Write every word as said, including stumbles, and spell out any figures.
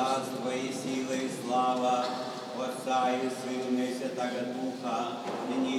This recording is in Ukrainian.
царство и сила и слава Отца и Сына и Святаго Духа, ныне